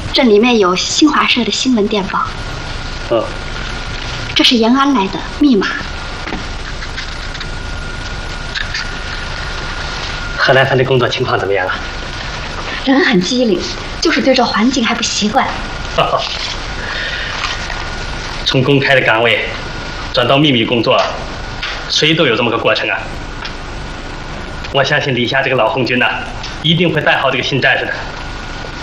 这里面有新华社的新闻电报。 哦， 这是延安来的密码。 何兰芬的工作情况怎么样啊？ 人很机灵，就是对这环境还不习惯。 从公开的岗位转到秘密工作，谁都有这么个过程啊。我相信李霞这个老红军呐，一定会带好这个新战士的。